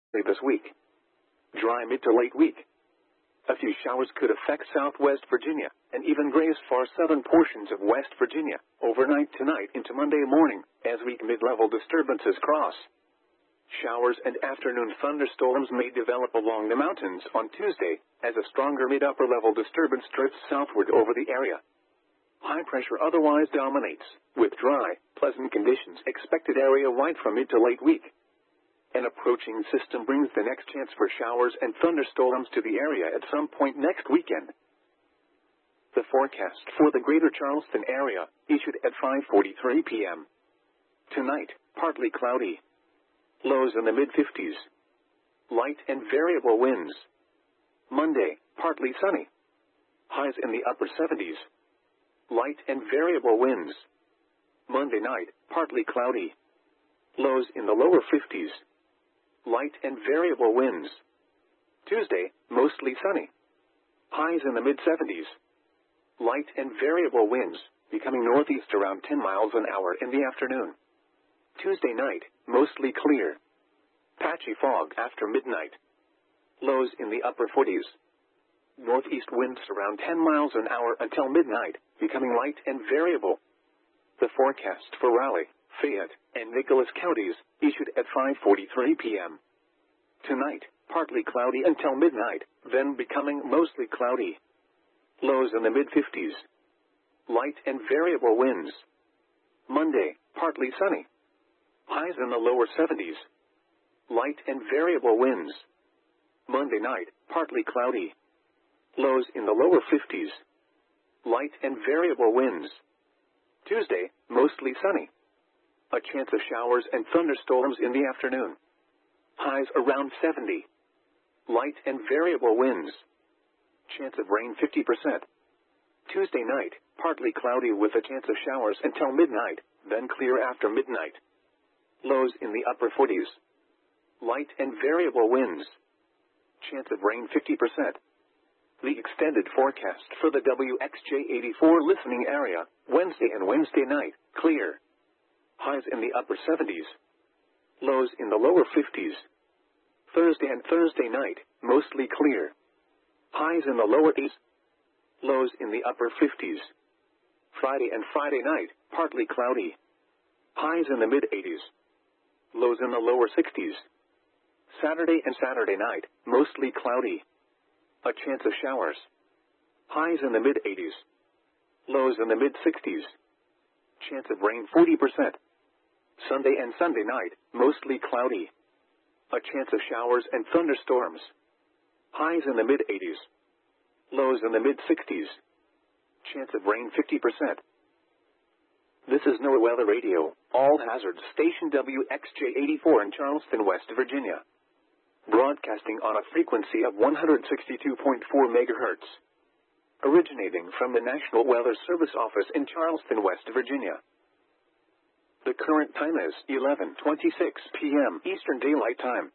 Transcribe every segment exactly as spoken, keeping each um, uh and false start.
this week. Dry mid to late week. A few showers could affect southwest Virginia, and even graze far southern portions of West Virginia, overnight tonight into Monday morning, as weak mid-level disturbances cross. Showers and afternoon thunderstorms may develop along the mountains on Tuesday, as a stronger mid-upper level disturbance drifts southward over the area. High pressure otherwise dominates, with dry, pleasant conditions expected area-wide from mid to late week. An approaching system brings the next chance for showers and thunderstorms to the area at some point next weekend. The forecast for the greater Charleston area, issued at five forty-three p m Tonight, partly cloudy. Lows in the mid-fifties. Light and variable winds. Monday, partly sunny. Highs in the upper seventies. Light and variable winds. Monday night, partly cloudy. Lows in the lower fifties. Light and variable winds. Tuesday, mostly sunny. Highs in the mid-seventies. Light and variable winds, becoming northeast around ten miles an hour in the afternoon. Tuesday night, mostly clear. Patchy fog after midnight. Lows in the upper forties. Northeast winds around ten miles an hour until midnight, becoming light and variable. The forecast for Raleigh, Fayette, and Nicholas counties, issued at five forty-three p m Tonight, partly cloudy until midnight, then becoming mostly cloudy. Lows in the mid-fifties. Light and variable winds. Monday, partly sunny. Highs in the lower seventies. Light and variable winds. Monday night, partly cloudy. Lows in the lower fifties. Light and variable winds. Tuesday, mostly sunny. A chance of showers and thunderstorms in the afternoon. Highs around seventy. Light and variable winds. Chance of rain fifty percent. Tuesday night, partly cloudy with a chance of showers until midnight, then clear after midnight. Lows in the upper forties. Light and variable winds. Chance of rain fifty percent. The extended forecast for the W X J eighty-four listening area, Wednesday and Wednesday night, clear. Highs in the upper seventies. Lows in the lower fifties. Thursday and Thursday night, mostly clear. Highs in the lower eighties. Lows in the upper fifties. Friday and Friday night, partly cloudy. Highs in the mid-eighties. Lows in the lower sixties. Saturday and Saturday night, mostly cloudy. A chance of showers. Highs in the mid-eighties. Lows in the mid-sixties. Chance of rain forty percent. Sunday and Sunday night, mostly cloudy. A chance of showers and thunderstorms. Highs in the mid-eighties. Lows in the mid-sixties. Chance of rain fifty percent. This is NOAA Weather Radio, all hazards station W X J eighty-four in Charleston, West Virginia. Broadcasting on a frequency of one hundred sixty-two point four megahertz. Originating from the National Weather Service office in Charleston, West Virginia. The current time is eleven twenty-six p m Eastern Daylight Time.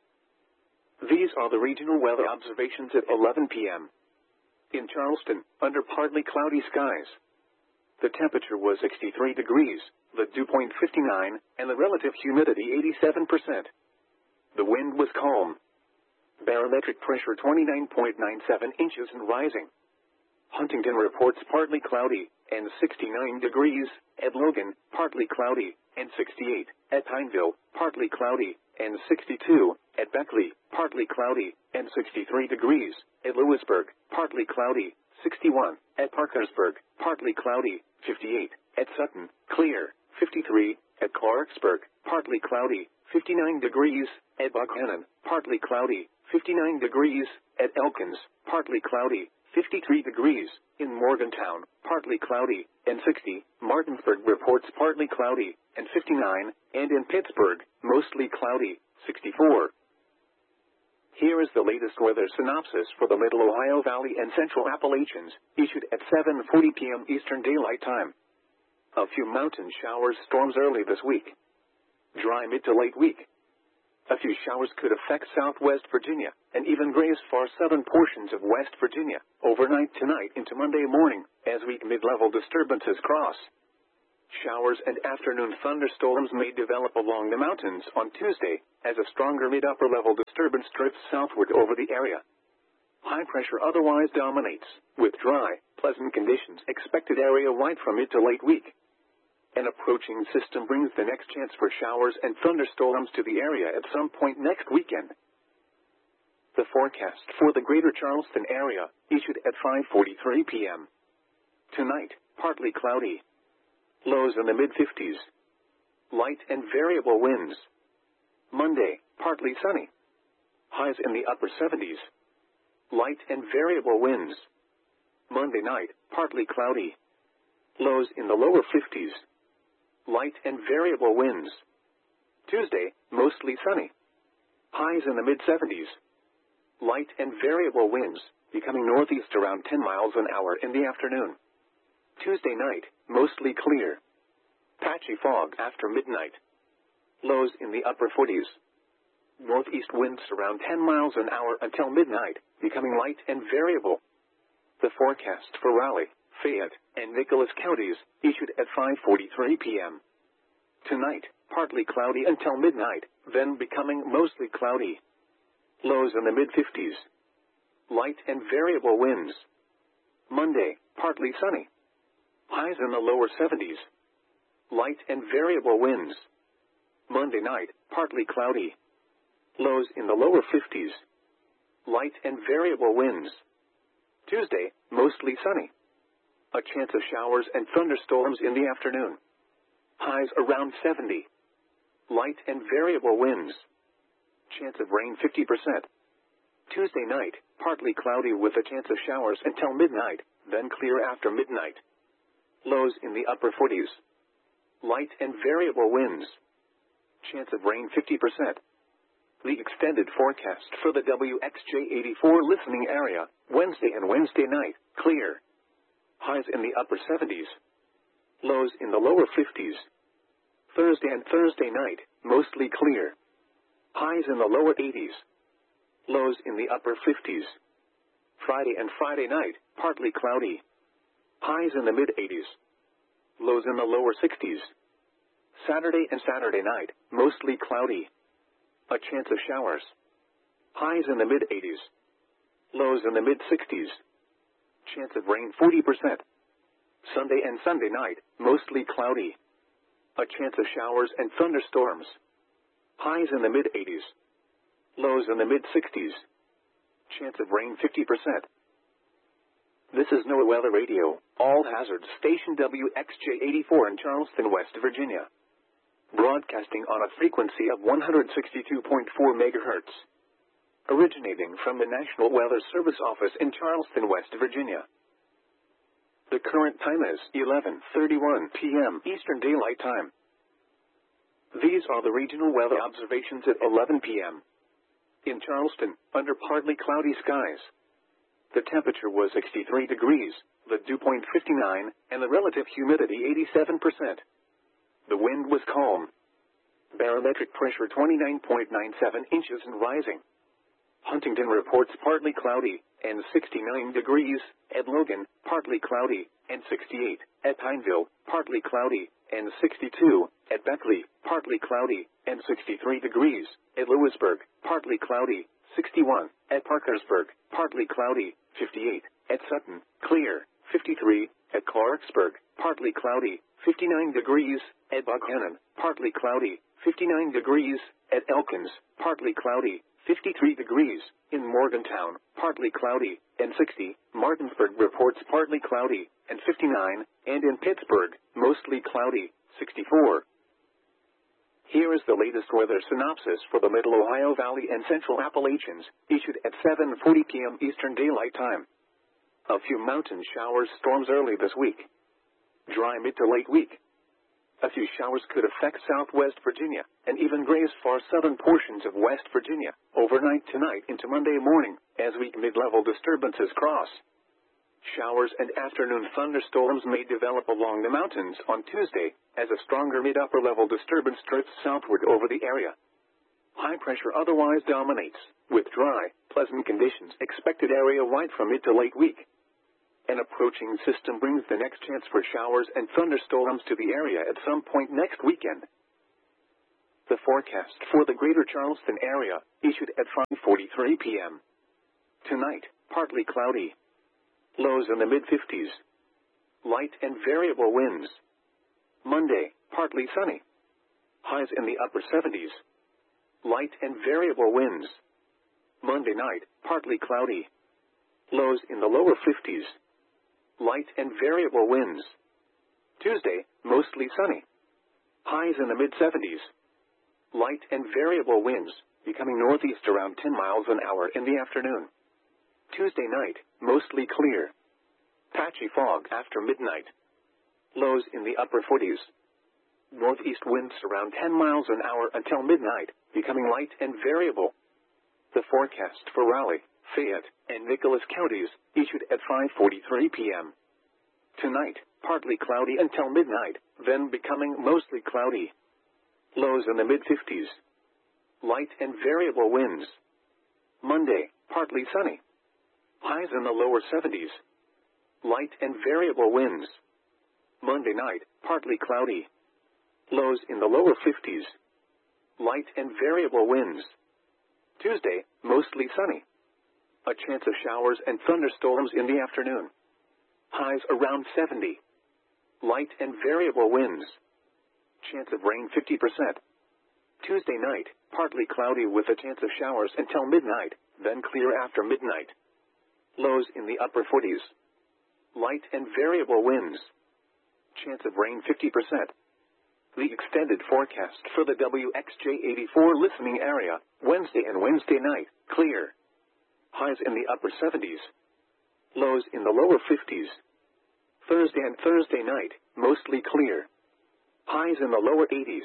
These are the regional weather observations at eleven p m In Charleston, under partly cloudy skies. The temperature was sixty-three degrees, the dew point fifty-nine, and the relative humidity eighty-seven percent. The wind was calm. Barometric pressure twenty-nine point nine seven inches and rising. Huntington reports partly cloudy, and sixty-nine degrees. At Logan, partly cloudy, and sixty-eight. At Pineville, partly cloudy, and sixty-two. At Beckley, partly cloudy, and sixty-three degrees. At Lewisburg, partly cloudy, sixty-one. At Parkersburg, partly cloudy, fifty-eight. At Sutton, clear, fifty-three. At Clarksburg, partly cloudy, fifty-nine degrees. At Buckhannon, partly cloudy, fifty-nine degrees. At Elkins, partly cloudy, fifty-three degrees. In Morgantown, partly cloudy, and sixty. Martinsburg reports partly cloudy, and fifty-nine. And in Pittsburgh, mostly cloudy, sixty-four. Here is the latest weather synopsis for the Middle Ohio Valley and Central Appalachians, issued at seven forty p m Eastern Daylight Time. A few mountain showers, storms early this week. Dry mid to late week. A few showers could affect southwest Virginia, and even graze far southern portions of West Virginia, overnight tonight into Monday morning, as weak mid-level disturbances cross. Showers and afternoon thunderstorms may develop along the mountains on Tuesday, as a stronger mid-upper level disturbance drifts southward over the area. High pressure otherwise dominates, with dry, pleasant conditions expected area-wide from mid to late week. An approaching system brings the next chance for showers and thunderstorms to the area at some point next weekend. The forecast for the greater Charleston area, issued at five forty-three p m Tonight, partly cloudy. Lows in the mid-fifties. Light and variable winds. Monday, partly sunny. Highs in the upper seventies. Light and variable winds. Monday night, partly cloudy. Lows in the lower fifties. Light and variable winds. Tuesday, mostly sunny. Highs in the mid-seventies. Light and variable winds, becoming northeast around ten miles an hour in the afternoon. Tuesday night, mostly clear. Patchy fog after midnight. Lows in the upper forties. Northeast winds around ten miles an hour until midnight, becoming light and variable. The forecast for Raleigh, Fayette, and Nicholas counties, issued at five forty-three p m Tonight, partly cloudy until midnight, then becoming mostly cloudy. Lows in the mid-fifties. Light and variable winds. Monday, partly sunny. Highs in the lower seventies. Light and variable winds. Monday night, partly cloudy. Lows in the lower fifties. Light and variable winds. Tuesday, mostly sunny. A chance of showers and thunderstorms in the afternoon. Highs around seventy. Light and variable winds. Chance of rain fifty percent. Tuesday night, partly cloudy with a chance of showers until midnight, then clear after midnight. Lows in the upper forties. Light and variable winds. Chance of rain fifty percent. The extended forecast for the W X J eighty-four listening area, Wednesday and Wednesday night, clear. Highs in the upper seventies. Lows in the lower fifties. Thursday and Thursday night, mostly clear. Highs in the lower eighties. Lows in the upper fifties. Friday and Friday night, partly cloudy. Highs in the mid-eighties. Lows in the lower sixties. Saturday and Saturday night, mostly cloudy. A chance of showers. Highs in the mid-eighties. Lows in the mid-sixties. Chance of rain forty percent. Sunday and Sunday night, mostly cloudy. A chance of showers and thunderstorms. Highs in the mid-eighties. Lows in the mid-sixties. Chance of rain fifty percent. This is NOAA Weather Radio, all hazards station W X J eighty-four in Charleston, West Virginia. Broadcasting on a frequency of one hundred sixty-two point four megahertz. Originating from the National Weather Service office in Charleston, West Virginia. The current time is eleven thirty-one p m Eastern Daylight Time. These are the regional weather observations at eleven p m In Charleston, under partly cloudy skies. The temperature was sixty-three degrees, the dew point fifty-nine, and the relative humidity eighty-seven percent. The wind was calm. Barometric pressure twenty-nine point nine seven inches and rising. Huntington reports partly cloudy, and sixty-nine degrees, at Logan, partly cloudy, and sixty-eight, at Pineville, partly cloudy, and sixty-two, at Beckley, partly cloudy, and sixty-three degrees, at Lewisburg, partly cloudy, sixty-one, at Parkersburg, partly cloudy, fifty-eight, at Sutton, clear, fifty-three, at Clarksburg, partly cloudy, fifty-nine degrees, at Buckhannon, partly cloudy, fifty-nine degrees, at Elkins, partly cloudy, fifty-three degrees, in Morgantown, partly cloudy, and sixty, Martinsburg reports partly cloudy, and fifty-nine, and in Pittsburgh, mostly cloudy, sixty-four. Here is the latest weather synopsis for the Middle Ohio Valley and Central Appalachians, issued at seven forty p m Eastern Daylight Time. A few mountain showers, storms early this week. Dry mid to late week. A few showers could affect southwest Virginia, and even graze far southern portions of West Virginia, overnight tonight into Monday morning, as weak mid-level disturbances cross. Showers and afternoon thunderstorms may develop along the mountains on Tuesday, as a stronger mid-upper level disturbance drifts southward over the area. High pressure otherwise dominates, with dry, pleasant conditions expected area-wide from mid to late week. An approaching system brings the next chance for showers and thunderstorms to the area at some point next weekend. The forecast for the greater Charleston area, issued at five forty-three p.m. Tonight, partly cloudy. Lows in the mid fifties. Light and variable winds. Monday, partly sunny. Highs in the upper seventies. Light and variable winds. Monday night, partly cloudy. Lows in the lower fifties. Light and variable winds. Tuesday, mostly sunny. Highs in the mid seventies. Light and variable winds, becoming northeast around ten miles an hour in the afternoon. Tuesday night, mostly clear. Patchy fog after midnight. Lows in the upper forties. Northeast winds around ten miles an hour until midnight, becoming light and variable. The forecast for Raleigh, Fayette, and Nicholas counties, issued at five forty-three p.m. Tonight, partly cloudy until midnight, then becoming mostly cloudy. Lows in the mid fifties. Light and variable winds. Monday, partly sunny. Highs in the lower seventies. Light and variable winds. Monday night, partly cloudy. Lows in the lower fifties. Light and variable winds. Tuesday, mostly sunny. A chance of showers and thunderstorms in the afternoon. Highs around seventy. Light and variable winds. Chance of rain fifty percent. Tuesday night, partly cloudy with a chance of showers until midnight, then clear after midnight. Lows in the upper forties. Light and variable winds. Chance of rain fifty percent. The extended forecast for the W X J eighty-four listening area, Wednesday and Wednesday night, clear. Highs in the upper seventies. Lows in the lower fifties. Thursday and Thursday night, mostly clear. Highs in the lower eighties.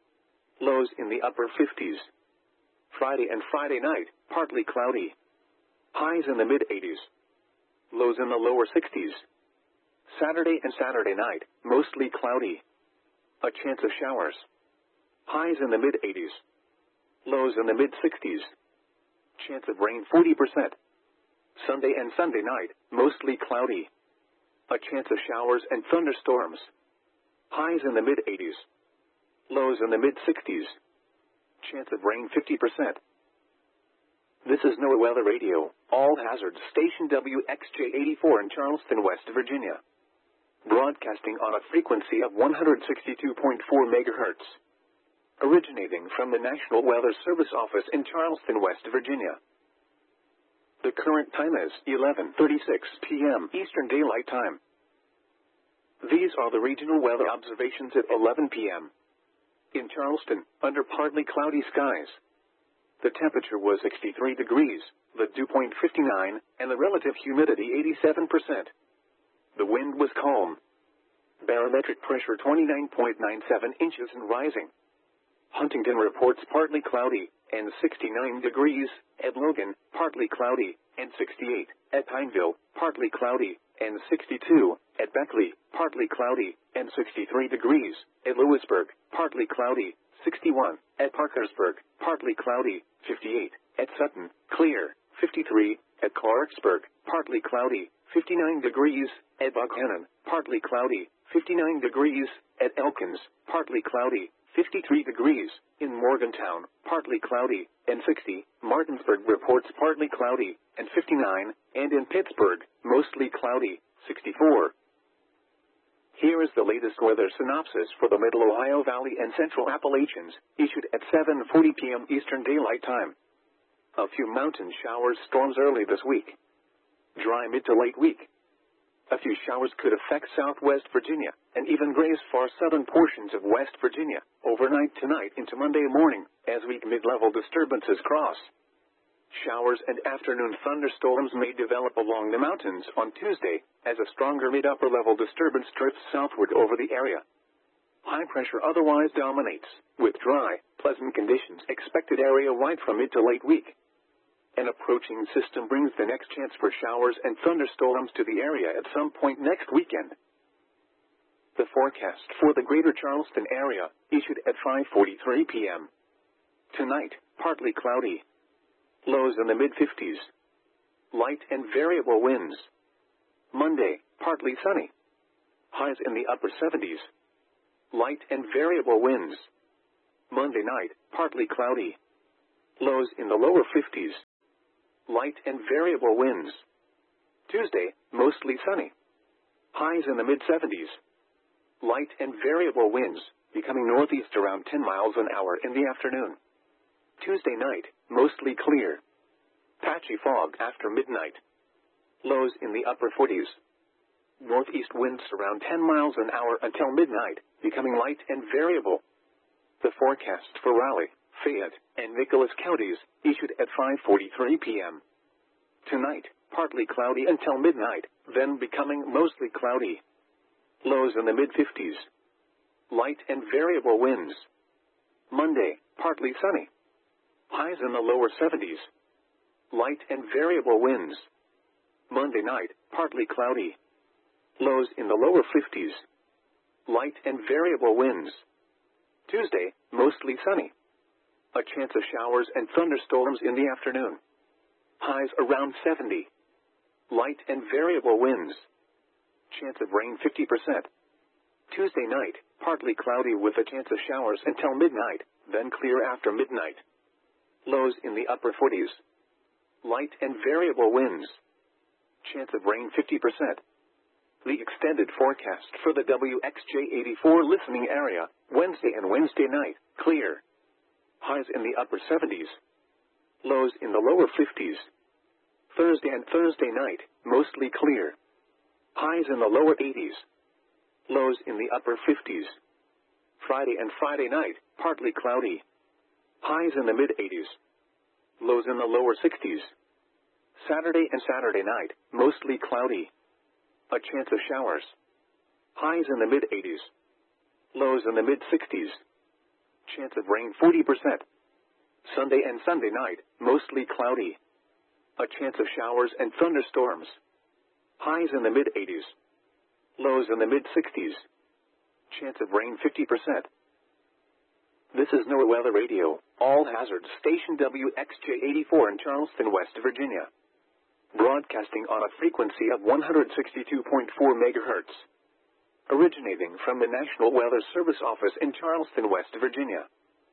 Lows in the upper fifties. Friday and Friday night, partly cloudy. Highs in the mid eighties. Lows in the lower sixties. Saturday and Saturday night, mostly cloudy. A chance of showers. Highs in the mid eighties. Lows in the mid sixties. Chance of rain forty percent. Sunday and Sunday night, mostly cloudy. A chance of showers and thunderstorms. Highs in the mid eighties. Lows in the mid sixties. Chance of rain fifty percent. This is NOAA Weather Radio, all hazards station W X J eighty-four in Charleston, West Virginia. Broadcasting on a frequency of one hundred sixty-two point four megahertz. Originating from the National Weather Service office in Charleston, West Virginia. The current time is eleven thirty-six p.m. Eastern Daylight Time. These are the regional weather observations at eleven p.m. In Charleston, under partly cloudy skies. The temperature was sixty-three degrees, the dew point fifty-nine, and the relative humidity eighty-seven percent. The wind was calm. Barometric pressure twenty-nine point nine seven inches and rising. Huntington reports partly cloudy, and sixty-nine degrees. At Logan, partly cloudy, and sixty-eight. At Pineville, partly cloudy, and sixty-two. At Beckley, partly cloudy, and sixty-three degrees. At Lewisburg, partly cloudy, sixty-one. At Parkersburg, partly cloudy, fifty-eight. At Sutton, clear, fifty-three. At Clarksburg, partly cloudy, fifty-nine degrees. At Buckhannon, partly cloudy, fifty-nine degrees. At Elkins, partly cloudy, fifty-three degrees. In Morgantown, partly cloudy, and sixty. Martinsburg reports partly cloudy, and fifty-nine. And in Pittsburgh, mostly cloudy, sixty-four. Here is the latest weather synopsis for the Middle Ohio Valley and Central Appalachians, issued at seven forty p.m. Eastern Daylight Time. A few mountain showers, storms early this week. Dry mid to late week. A few showers could affect southwest Virginia, and even graze far southern portions of West Virginia, overnight tonight into Monday morning, as weak mid-level disturbances cross. Showers and afternoon thunderstorms may develop along the mountains on Tuesday, as a stronger mid-upper level disturbance drifts southward over the area. High pressure otherwise dominates, with dry, pleasant conditions expected area-wide from mid to late week. An approaching system brings the next chance for showers and thunderstorms to the area at some point next weekend. The forecast for the greater Charleston area, issued at five forty-three p.m. Tonight, partly cloudy. Lows in the mid fifties. Light and variable winds. Monday, partly sunny. Highs in the upper seventies. Light and variable winds. Monday night, partly cloudy. Lows in the lower fifties. Light and variable winds. Tuesday, mostly sunny. Highs in the mid seventies. Light and variable winds, becoming northeast around ten miles an hour in the afternoon. Tuesday night, mostly clear. Patchy fog after midnight. Lows in the upper forties. Northeast winds around ten miles an hour until midnight, becoming light and variable. The forecast for Raleigh, Fayette, and Nicholas counties, issued at five forty-three p.m. Tonight, partly cloudy until midnight, then becoming mostly cloudy. Lows in the mid fifties. Light and variable winds. Monday, partly sunny. Highs in the lower seventies. Light and variable winds. Monday night, partly cloudy. Lows in the lower fifties. Light and variable winds. Tuesday, mostly sunny. A chance of showers and thunderstorms in the afternoon. Highs around seventy. Light and variable winds. Chance of rain fifty percent. Tuesday night, partly cloudy with a chance of showers until midnight, then clear after midnight. Lows in the upper forties. Light and variable winds. Chance of rain fifty percent. The extended forecast for the W X J eighty-four listening area, Wednesday and Wednesday night, clear. Highs in the upper seventies. Lows in the lower fifties. Thursday and Thursday night, mostly clear. Highs in the lower eighties. Lows in the upper fifties. Friday and Friday night, partly cloudy. Highs in the mid eighties. Lows in the lower sixties. Saturday and Saturday night, mostly cloudy. A chance of showers. Highs in the mid eighties. Lows in the mid sixties. Chance of rain forty percent. Sunday and Sunday night, mostly cloudy. A chance of showers and thunderstorms. Highs in the mid eighties. Lows in the mid sixties. Chance of rain fifty percent. This is NOAA Weather Radio, all hazards station W X J eighty-four in Charleston, West Virginia. Broadcasting on a frequency of one hundred sixty-two point four megahertz. Originating from the National Weather Service office in Charleston, West Virginia.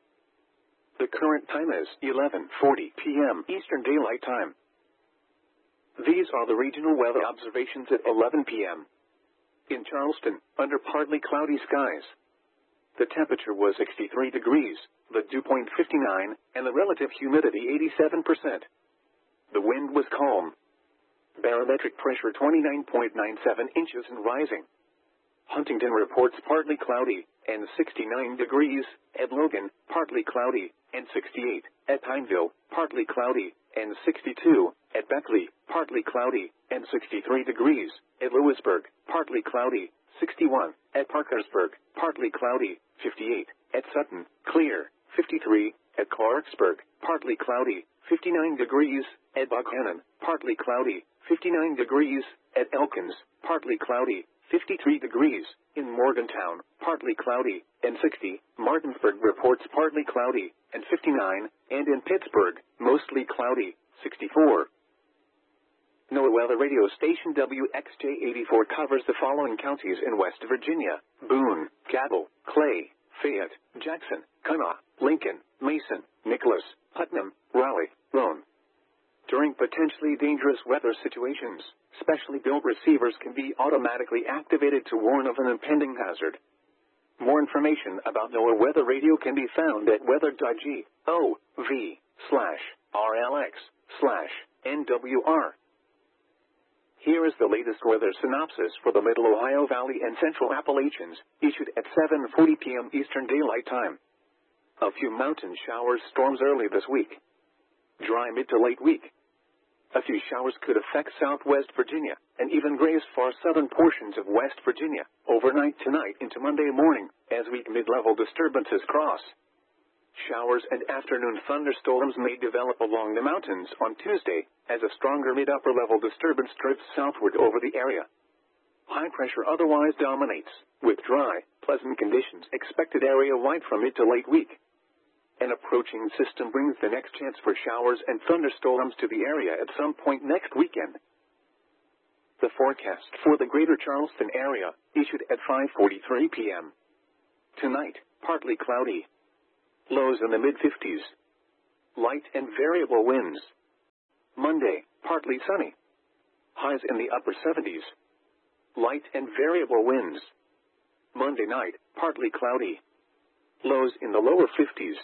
The current time is eleven forty p.m. Eastern Daylight Time. These are the regional weather observations at eleven p.m. In Charleston, under partly cloudy skies. The temperature was sixty-three degrees, the dew point fifty-nine, and the relative humidity eighty-seven percent. The wind was calm. Barometric pressure twenty-nine point nine seven inches and rising. Huntington reports partly cloudy, and sixty-nine degrees. At Logan, partly cloudy, and sixty-eight. At Pineville, partly cloudy, and sixty-two. At Beckley, partly cloudy, and sixty-three degrees. At Lewisburg, partly cloudy, sixty-one. At Parkersburg, partly cloudy, fifty-eight. At Sutton, clear, fifty-three. At Clarksburg, partly cloudy, fifty-nine degrees. At Buchanan, partly cloudy, fifty-nine degrees. At Elkins, partly cloudy, fifty-three degrees. In Morgantown, partly cloudy, and sixty. Martinsburg reports partly cloudy, and fifty-nine. And in Pittsburgh, mostly cloudy, sixty-four. NOAA Weather Radio Station W X J eighty-four covers the following counties in West Virginia: Boone, Cabell, Clay, Fayette, Jackson, Kanawha, Lincoln, Mason, Nicholas, Putnam, Raleigh, Roane. During potentially dangerous weather situations, specially built receivers can be automatically activated to warn of an impending hazard. More information about NOAA Weather Radio can be found at weather.gov slash RLX slash NWR. Here is the latest weather synopsis for the Middle Ohio Valley and Central Appalachians, issued at seven forty p.m. Eastern Daylight Time. A few mountain showers, storms early this week. Dry mid to late week. A few showers could affect southwest Virginia, and even graze far southern portions of West Virginia, overnight tonight into Monday morning, as weak mid-level disturbances cross. Showers and afternoon thunderstorms may develop along the mountains on Tuesday, as a stronger mid-upper level disturbance drifts southward over the area. High pressure otherwise dominates, with dry, pleasant conditions expected area-wide from mid to late week. An approaching system brings the next chance for showers and thunderstorms to the area at some point next weekend. The forecast for the greater Charleston area, issued at five forty-three p.m. Tonight, partly cloudy. Lows in the mid-fifties. Light and variable winds. Monday, partly sunny. Highs in the upper seventies. Light and variable winds. Monday night, partly cloudy. Lows in the lower fifties.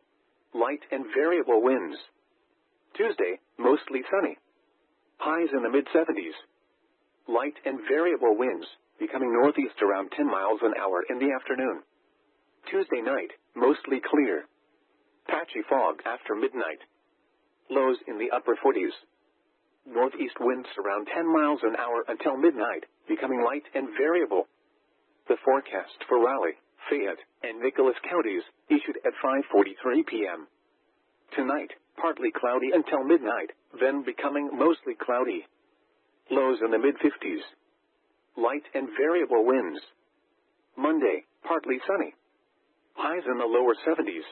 Light and variable winds. Tuesday, mostly sunny. Highs in the mid-seventies. Light and variable winds, becoming northeast around ten miles an hour in the afternoon. Tuesday night, mostly clear. Patchy fog after midnight. Lows in the upper forties. Northeast winds around ten miles an hour until midnight, becoming light and variable. The forecast for Raleigh, Fayette, and Nicholas counties, issued at five forty-three p.m. Tonight, partly cloudy until midnight, then becoming mostly cloudy. Lows in the mid-fifties. Light and variable winds. Monday, partly sunny. Highs in the lower seventies.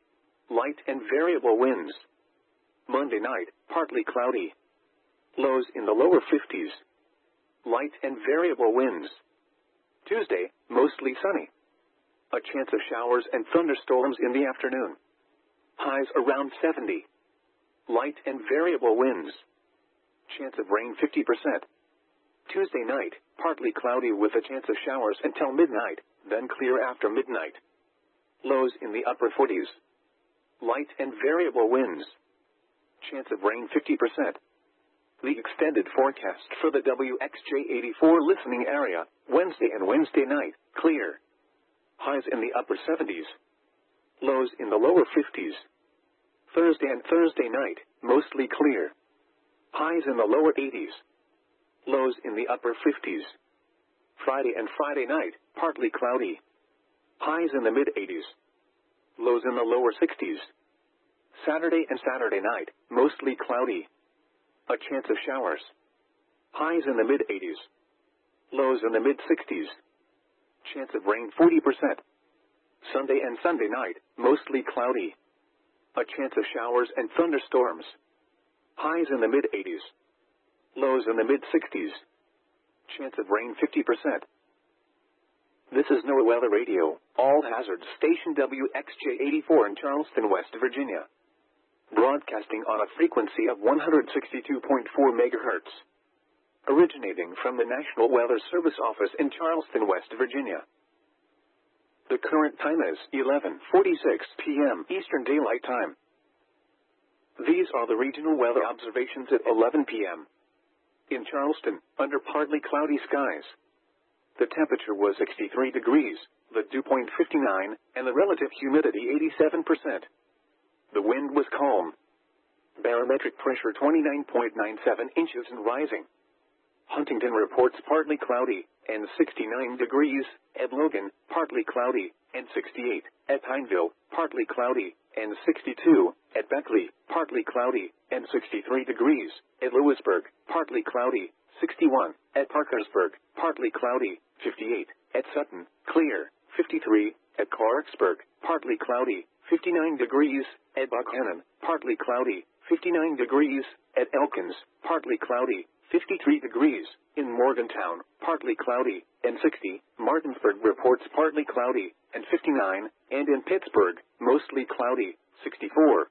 Light and variable winds. Monday night, partly cloudy. Lows in the lower fifties. Light and variable winds. Tuesday, mostly sunny. A chance of showers and thunderstorms in the afternoon. Highs around seventy. Light and variable winds. Chance of rain fifty percent. Tuesday night, partly cloudy with a chance of showers until midnight, then clear after midnight. Lows in the upper forties. Light and variable winds. Chance of rain fifty percent. The extended forecast for the W X J eighty-four listening area, Wednesday and Wednesday night, clear. Highs in the upper seventies. Lows in the lower fifties. Thursday and Thursday night, mostly clear. Highs in the lower eighties. Lows in the upper fifties. Friday and Friday night, partly cloudy. Highs in the mid-eighties. Lows in the lower sixties. Saturday and Saturday night, mostly cloudy. A chance of showers. Highs in the mid-eighties. Lows in the mid-sixties. Chance of rain forty percent. Sunday and Sunday night, mostly cloudy. A chance of showers and thunderstorms. Highs in the mid-eighties. Lows in the mid-sixties. Chance of rain fifty percent. This is NOAA Weather Radio, all hazards station W X J eighty-four in Charleston, West Virginia. Broadcasting on a frequency of one hundred sixty-two point four megahertz. Originating from the National Weather Service office in Charleston, West Virginia. The current time is eleven forty-six p.m. Eastern Daylight Time. These are the regional weather observations at eleven p.m. In Charleston, under partly cloudy skies. The temperature was sixty-three degrees, the dew point fifty-nine, and the relative humidity eighty-seven percent. The wind was calm. Barometric pressure twenty-nine point nine seven inches and rising. Huntington reports partly cloudy, and sixty-nine degrees, at Logan, partly cloudy, and sixty-eight, at Pineville, partly cloudy, and sixty-two, at Beckley, partly cloudy, and sixty-three degrees, at Lewisburg, partly cloudy, sixty-one, at Parkersburg, partly cloudy, fifty-eight, at Sutton, clear, fifty-three, at Clarksburg, partly cloudy, fifty-nine degrees, at Buckhannon, partly cloudy, fifty-nine degrees, at Elkins, partly cloudy, fifty-three degrees, in Morgantown, partly cloudy, and sixty, Martinsburg reports partly cloudy, and fifty-nine, and in Pittsburgh, mostly cloudy, sixty-four.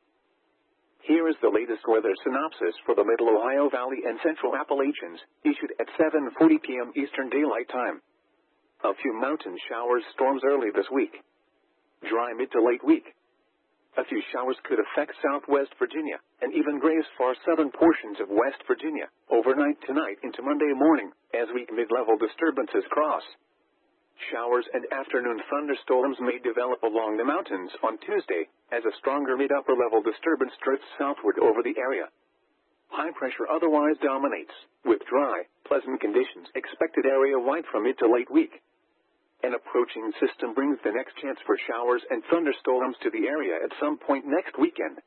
Here is the latest weather synopsis for the Middle Ohio Valley and Central Appalachians, issued at seven forty p.m. Eastern Daylight Time. A few mountain showers, storms early this week. Dry mid to late week. A few showers could affect southwest Virginia, and even graze far southern portions of West Virginia, overnight tonight into Monday morning, as weak mid-level disturbances cross. Showers and afternoon thunderstorms may develop along the mountains on Tuesday, as a stronger mid-upper level disturbance drifts southward over the area. High pressure otherwise dominates, with dry, pleasant conditions expected area-wide from mid to late week. An approaching system brings the next chance for showers and thunderstorms to the area at some point next weekend.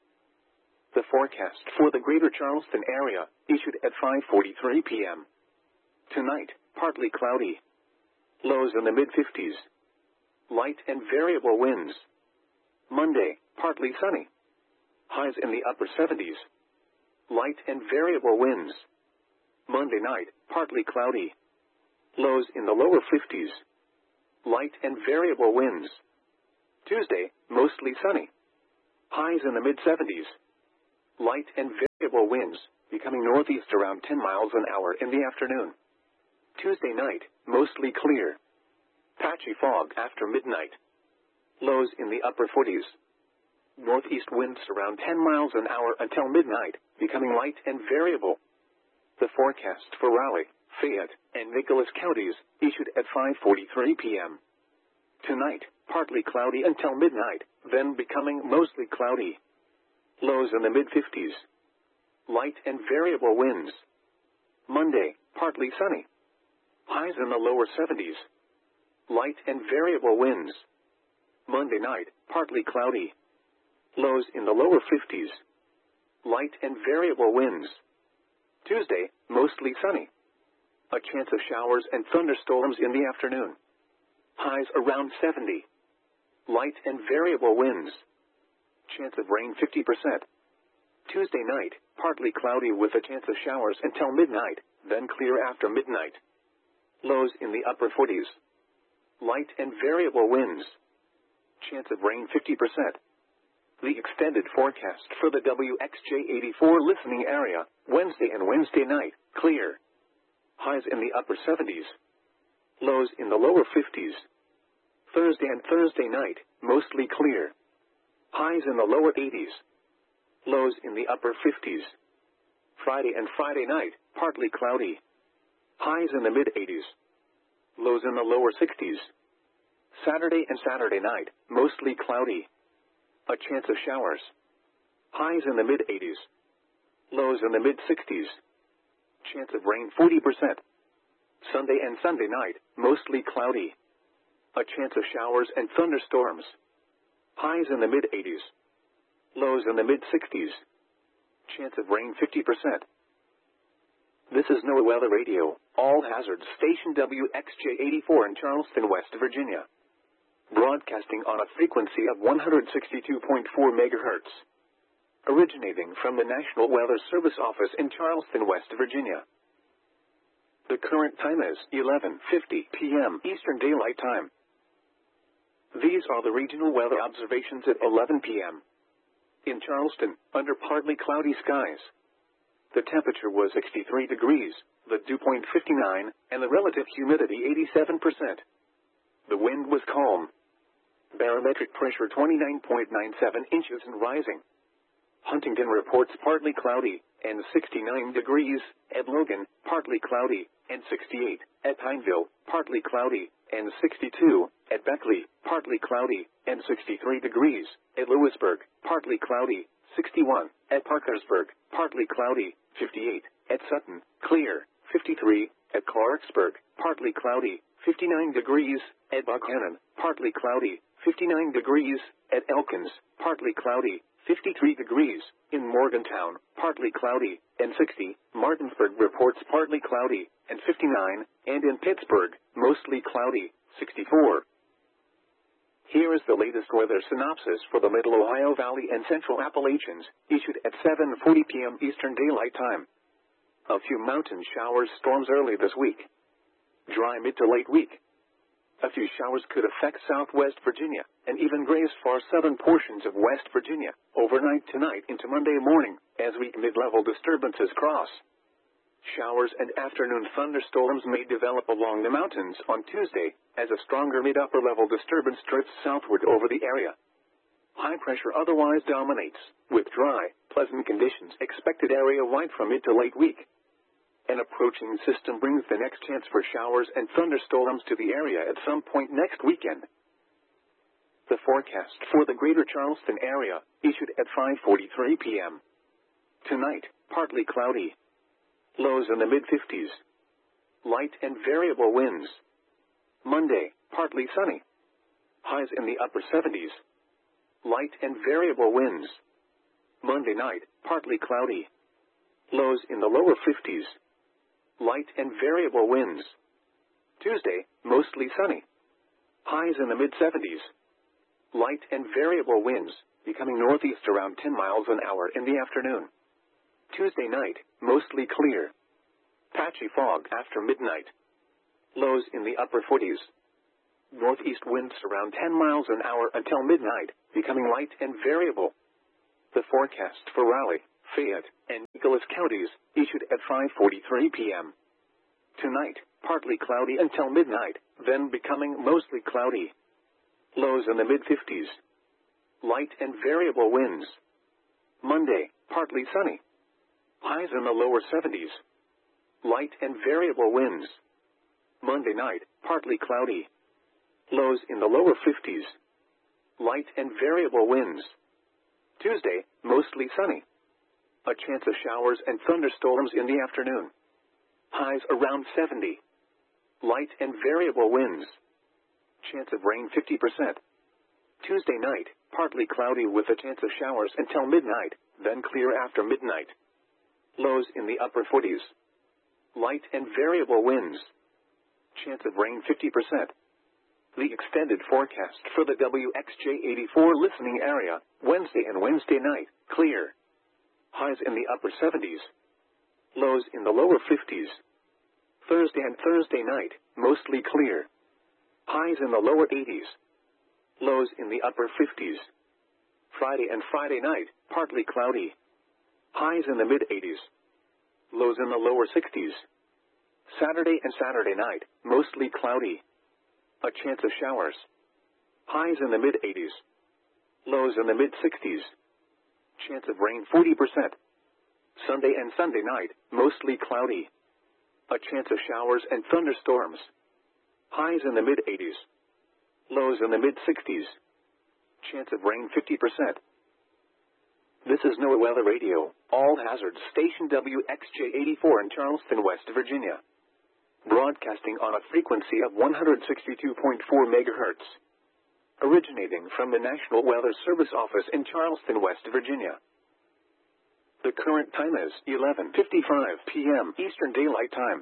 The forecast for the greater Charleston area, issued at five forty-three p.m. Tonight, partly cloudy. Lows in the mid-fifties. Light and variable winds. Monday, partly sunny. Highs in the upper seventies. Light and variable winds. Monday night, partly cloudy. Lows in the lower fifties. Light and variable winds. Tuesday, mostly sunny. Highs in the mid-seventies. Light and variable winds, becoming northeast around ten miles an hour in the afternoon. Tuesday night, mostly clear. Patchy fog after midnight. Lows in the upper forties. Northeast winds around ten miles an hour until midnight, becoming light and variable. The forecast for Raleigh, Fayette, and Nicholas counties, issued at five forty-three p.m. Tonight, partly cloudy until midnight, then becoming mostly cloudy. Lows in the mid-fifties. Light and variable winds. Monday, partly sunny. Highs in the lower seventies. Light and variable winds. Monday night, partly cloudy. Lows in the lower fifties. Light and variable winds. Tuesday, mostly sunny. A chance of showers and thunderstorms in the afternoon. Highs around seventy. Light and variable winds. Chance of rain fifty percent. Tuesday night, partly cloudy with a chance of showers until midnight, then clear after midnight. Lows in the upper forties. Light and variable winds. Chance of rain fifty percent. The extended forecast for the W X J eighty-four listening area, Wednesday and Wednesday night, clear. Highs in the upper seventies. Lows in the lower fifties. Thursday and Thursday night, mostly clear. Highs in the lower eighties. Lows in the upper fifties. Friday and Friday night, partly cloudy. Highs in the mid-eighties. Lows in the lower sixties. Saturday and Saturday night, mostly cloudy. A chance of showers. Highs in the mid-eighties. Lows in the mid-sixties. Chance of rain forty percent. Sunday and Sunday night, mostly cloudy. A chance of showers and thunderstorms. Highs in the mid-eighties. Lows in the mid-sixties. Chance of rain fifty percent. This is NOAA Weather Radio, all hazards station W X J eighty-four in Charleston, West Virginia. Broadcasting on a frequency of one hundred sixty-two point four megahertz. Originating from the National Weather Service Office in Charleston, West Virginia. The current time is eleven fifty p.m. Eastern Daylight Time. These are the regional weather observations at eleven p.m. In Charleston, under partly cloudy skies. The temperature was sixty-three degrees, the dew point fifty-nine, and the relative humidity eighty-seven percent. The wind was calm. Barometric pressure twenty-nine point nine seven inches and rising. Huntington reports partly cloudy, and sixty-nine degrees, at Logan, partly cloudy, and sixty-eight, at Pineville, partly cloudy, and sixty-two, at Beckley, partly cloudy, and sixty-three degrees, at Lewisburg, partly cloudy, sixty-one, at Parkersburg, partly cloudy, fifty-eight, at Sutton, clear, fifty-three, at Clarksburg, partly cloudy, fifty-nine degrees, at Buchanan, partly cloudy, fifty-nine degrees, at Elkins, partly cloudy, fifty-three degrees, in Morgantown, partly cloudy, and sixty, Martinsburg reports partly cloudy, and fifty-nine, and in Pittsburgh, mostly cloudy, sixty-four. Here is the latest weather synopsis for the Middle Ohio Valley and Central Appalachians, issued at seven forty p.m. Eastern Daylight Time. A few mountain showers, storms early this week. Dry mid to late week. A few showers could affect southwest Virginia, and even graze far southern portions of West Virginia, overnight tonight into Monday morning, as weak mid-level disturbances cross. Showers and afternoon thunderstorms may develop along the mountains on Tuesday, as a stronger mid-upper level disturbance drifts southward over the area. High pressure otherwise dominates, with dry, pleasant conditions expected area-wide from mid to late week. An approaching system brings the next chance for showers and thunderstorms to the area at some point next weekend. The forecast for the greater Charleston area, issued at five forty-three p.m. Tonight, partly cloudy. Lows in the mid-fifties. Light and variable winds. Monday, partly sunny. Highs in the upper seventies. Light and variable winds. Monday night, partly cloudy. Lows in the lower fifties. Light and variable winds. Tuesday, mostly sunny. Highs in the mid-seventies. Light and variable winds, becoming northeast around ten miles an hour in the afternoon. Tuesday night, mostly clear. Patchy fog after midnight. Lows in the upper forties. Northeast winds around ten miles an hour until midnight, becoming light and variable. The forecast for Raleigh, Fayette, and Nicholas counties, issued at five forty-three p.m. Tonight, partly cloudy until midnight, then becoming mostly cloudy. Lows in the mid-fifties. Light and variable winds. Monday, partly sunny. Highs in the lower seventies. Light and variable winds. Monday night, partly cloudy. Lows in the lower fifties. Light and variable winds. Tuesday, mostly sunny. A chance of showers and thunderstorms in the afternoon. Highs around seventy. Light and variable winds. Chance of rain fifty percent. Tuesday night, partly cloudy with a chance of showers until midnight, then clear after midnight. Lows in the upper forties. Light and variable winds. Chance of rain fifty percent. The extended forecast for the W X J eighty-four listening area, Wednesday and Wednesday night, clear. Highs in the upper seventies. Lows in the lower fifties. Thursday and Thursday night, mostly clear. Highs in the lower eighties. Lows in the upper fifties. Friday and Friday night, partly cloudy. Highs in the mid-eighties. Lows in the lower sixties. Saturday and Saturday night, mostly cloudy. A chance of showers. Highs in the mid-eighties. Lows in the mid-sixties. Chance of rain forty percent. Sunday and Sunday night, mostly cloudy. A chance of showers and thunderstorms. Highs in the mid-eighties. Lows in the mid-sixties. Chance of rain fifty percent. This is NOAA Weather Radio, all hazards station W X J eighty-four in Charleston, West Virginia. Broadcasting on a frequency of one hundred sixty-two point four megahertz. Originating from the National Weather Service office in Charleston, West Virginia. The current time is eleven fifty-five p.m. Eastern Daylight Time.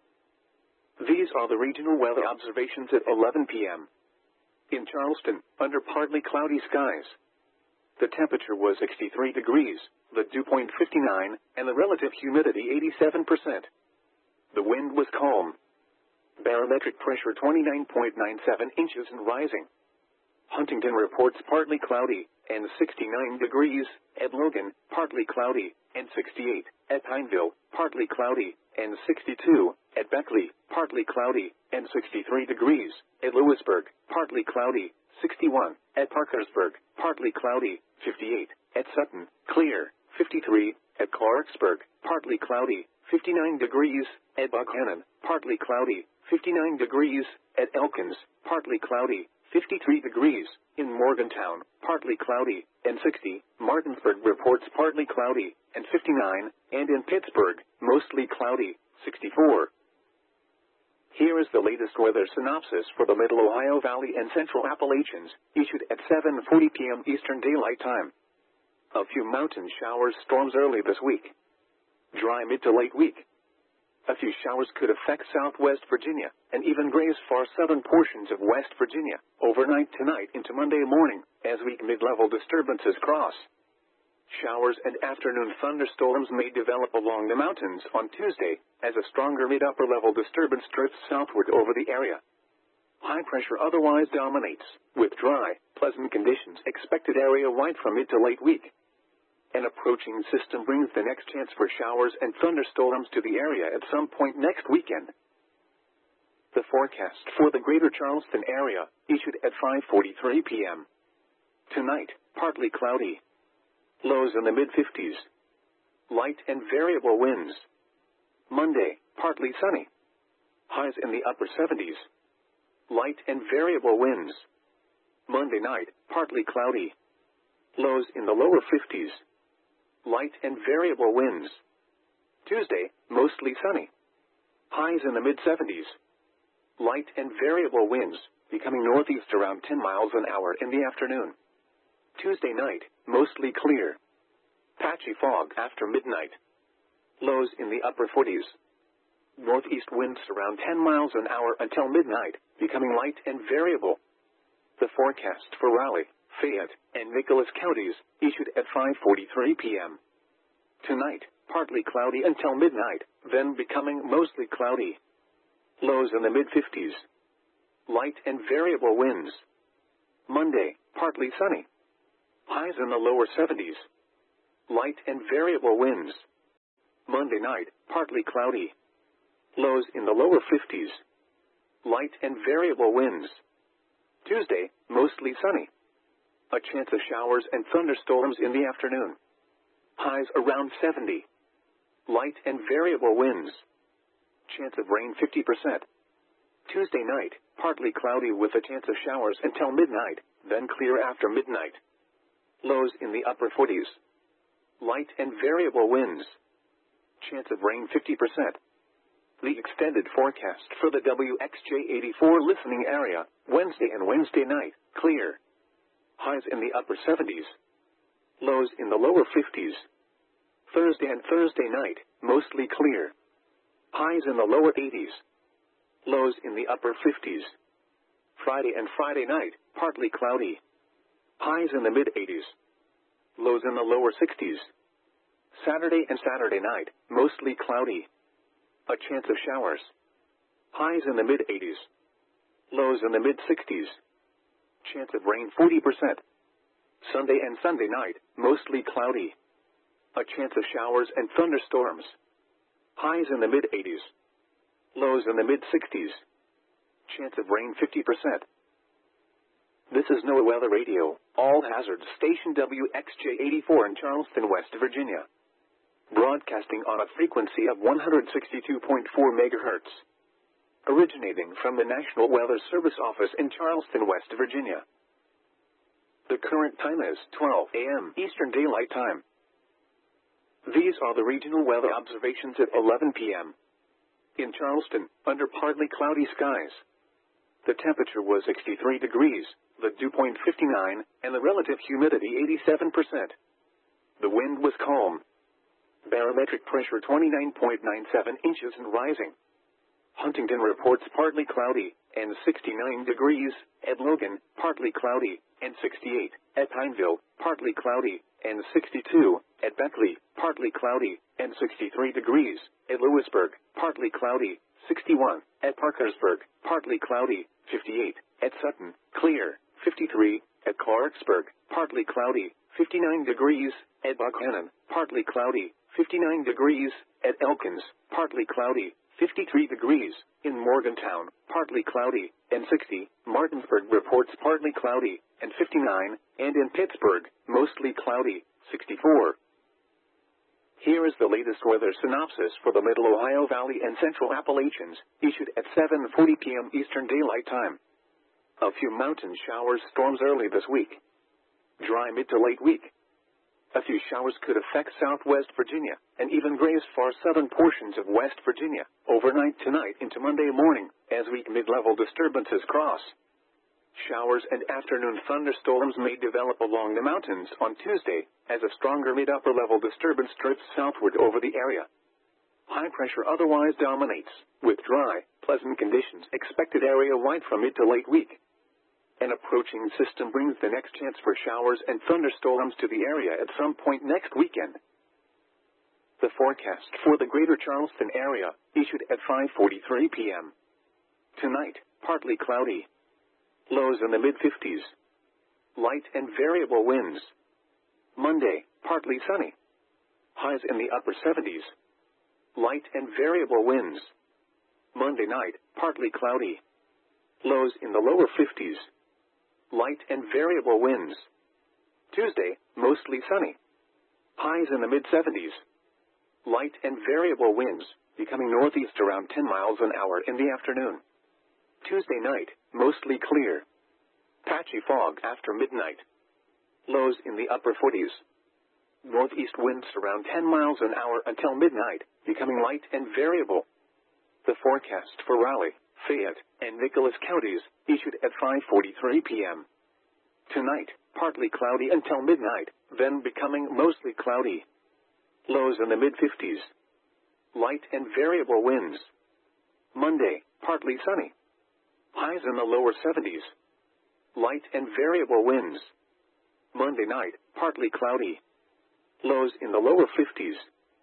These are the regional weather observations at eleven p.m. In Charleston, under partly cloudy skies. The temperature was sixty-three degrees, the dew point fifty-nine, and the relative humidity eighty-seven percent. The wind was calm. Barometric pressure twenty-nine point nine seven inches and rising. Huntington reports partly cloudy, and sixty-nine degrees, at Logan, partly cloudy, and sixty-eight, at Pineville, partly cloudy, and sixty-two, at Beckley, partly cloudy, and sixty-three degrees, at Lewisburg, partly cloudy, sixty-one, at Parkersburg, partly cloudy, fifty-eight, at Sutton, clear, fifty-three, at Clarksburg, partly cloudy, fifty-nine degrees, at Buckhannon, partly cloudy, fifty-nine degrees, at Elkins, partly cloudy, fifty-three degrees, in Morgantown, partly cloudy, and sixty, Martinsburg reports partly cloudy, and fifty-nine, and in Pittsburgh, mostly cloudy, sixty-four. Here is the latest weather synopsis for the Middle Ohio Valley and Central Appalachians, issued at seven forty p.m. Eastern Daylight Time. A few mountain showers storms early this week. Dry mid to late week. A few showers could affect southwest Virginia, and even graze far southern portions of West Virginia, overnight tonight into Monday morning, as weak mid-level disturbances cross. Showers and afternoon thunderstorms may develop along the mountains on Tuesday, as a stronger mid-upper level disturbance drifts southward over the area. High pressure otherwise dominates, with dry, pleasant conditions expected area-wide from mid to late week. An approaching system brings the next chance for showers and thunderstorms to the area at some point next weekend. The forecast for the greater Charleston area, issued at five forty-three p.m. Tonight, partly cloudy. Lows in the mid-fifties. Light and variable winds. Monday, partly sunny. Highs in the upper seventies. Light and variable winds. Monday night, partly cloudy. Lows in the lower fifties. Light and variable winds. Tuesday, mostly sunny. Highs in the mid-seventies. Light and variable winds, becoming northeast around ten miles an hour in the afternoon. Tuesday night, mostly clear. Patchy fog after midnight. Lows in the upper forties. Northeast winds around ten miles an hour until midnight, becoming light and variable. The forecast for Raleigh, Fayette, and Nicholas counties, issued at five forty-three p.m. Tonight, partly cloudy until midnight, then becoming mostly cloudy. Lows in the mid fifties. Light and variable winds. Monday, partly sunny. Highs in the lower seventies. Light and variable winds. Monday night, partly cloudy. Lows in the lower fifties. Light and variable winds. Tuesday, mostly sunny. A chance of showers and thunderstorms in the afternoon. Highs around seventy. Light and variable winds. Chance of rain fifty percent. Tuesday night, partly cloudy with a chance of showers until midnight, then clear after midnight. Lows in the upper forties. Light and variable winds. Chance of rain fifty percent. The extended forecast for the W X J eighty-four listening area, Wednesday and Wednesday night, clear. Highs in the upper seventies. Lows in the lower fifties. Thursday and Thursday night, mostly clear. Highs in the lower eighties. Lows in the upper fifties. Friday and Friday night, partly cloudy. Highs in the mid eighties. Lows in the lower sixties. Saturday and Saturday night, mostly cloudy. A chance of showers. Highs in the mid eighties. Lows in the mid sixties. Chance of rain forty percent. Sunday and Sunday night, mostly cloudy. A chance of showers and thunderstorms. Highs in the mid eighties. Lows in the mid sixties. Chance of rain fifty percent. This is NOAA Weather Radio, all hazards station W X J eighty-four in Charleston, West Virginia. Broadcasting on a frequency of one hundred sixty-two point four megahertz. Originating from the National Weather Service Office in Charleston, West Virginia. The current time is twelve a m Eastern Daylight Time. These are the regional weather observations at eleven p m In Charleston, under partly cloudy skies. The temperature was sixty-three degrees, the dew point fifty-nine, and the relative humidity eighty-seven percent. The wind was calm. Barometric pressure twenty-nine point nine seven inches and rising. Huntington reports partly cloudy, and sixty-nine degrees, at Logan, partly cloudy, and sixty-eight, at Pineville, partly cloudy, and sixty-two, at Beckley, partly cloudy, and sixty-three degrees, at Lewisburg, partly cloudy, sixty-one, at Parkersburg, partly cloudy, fifty-eight, at Sutton, clear, fifty-three, at Clarksburg, partly cloudy, fifty-nine degrees, at Buchanan, partly cloudy, fifty-nine degrees, at Elkins, partly cloudy, fifty-three degrees, in Morgantown, partly cloudy, and sixty, Martinsburg reports partly cloudy, and fifty-nine, and in Pittsburgh, mostly cloudy, sixty-four. Here is the latest weather synopsis for the Middle Ohio Valley and Central Appalachians, issued at seven forty p m Eastern Daylight Time. A few mountain showers, storms early this week. Dry mid to late week. A few showers could affect southwest Virginia, and even graze far southern portions of West Virginia, overnight tonight into Monday morning, as weak mid-level disturbances cross. Showers and afternoon thunderstorms may develop along the mountains on Tuesday, as a stronger mid-upper level disturbance drifts southward over the area. High pressure otherwise dominates, with dry, pleasant conditions expected area-wide from mid to late week. An approaching system brings the next chance for showers and thunderstorms to the area at some point next weekend. The forecast for the greater Charleston area, issued at five forty-three p m Tonight, partly cloudy. Lows in the mid fifties. Light and variable winds. Monday, partly sunny. Highs in the upper seventies. Light and variable winds. Monday night, partly cloudy. Lows in the lower fifties. Light and variable winds. Tuesday, mostly sunny. Highs in the mid seventies. Light and variable winds, becoming northeast around ten miles an hour in the afternoon. Tuesday night, mostly clear. Patchy fog after midnight. Lows in the upper forties. Northeast winds around ten miles an hour until midnight, becoming light and variable. The forecast for Raleigh, Fayette, and Nicholas counties, issued at five forty-three p m Tonight, partly cloudy until midnight, then becoming mostly cloudy. Lows in the mid fifties. Light and variable winds. Monday, partly sunny. Highs in the lower seventies. Light and variable winds. Monday night, partly cloudy. Lows in the lower fifties.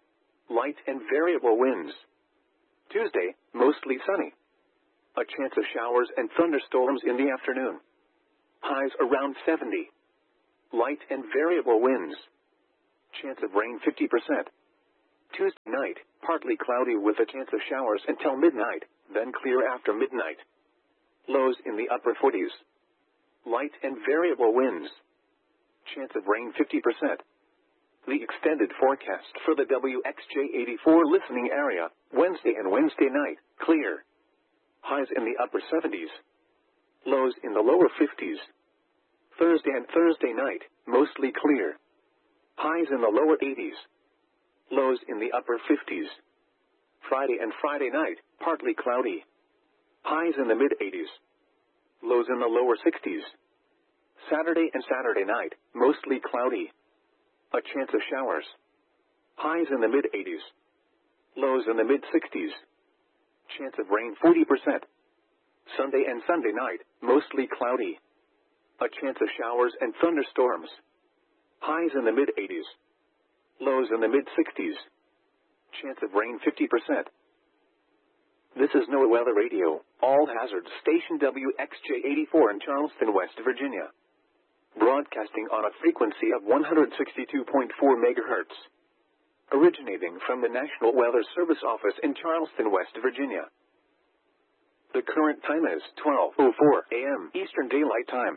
Light and variable winds. Tuesday, mostly sunny. A chance of showers and thunderstorms in the afternoon. Highs around seventy. Light and variable winds. Chance of rain fifty percent. Tuesday night, partly cloudy with a chance of showers until midnight, then clear after midnight. Lows in the upper forties. Light and variable winds. Chance of rain fifty percent. The extended forecast for the W X J eighty-four listening area, Wednesday and Wednesday night, clear. Highs in the upper seventies. Lows in the lower fifties. Thursday and Thursday night, mostly clear. Highs in the lower eighties. Lows in the upper fifties. Friday and Friday night, partly cloudy. Highs in the mid-eighties. Lows in the lower sixties. Saturday and Saturday night, mostly cloudy. A chance of showers. Highs in the mid-eighties. Lows in the mid-sixties. Chance of rain forty percent. Sunday and Sunday night, mostly cloudy. A chance of showers and thunderstorms. Highs in the mid-eighties. Lows in the mid-sixties. Chance of rain fifty percent. This is NOAA Weather Radio, all hazards station W X J eighty-four in Charleston, West Virginia. Broadcasting on a frequency of one hundred sixty-two point four megahertz. Originating from the National Weather Service office in Charleston, West Virginia. The current time is twelve oh four a m Eastern Daylight Time.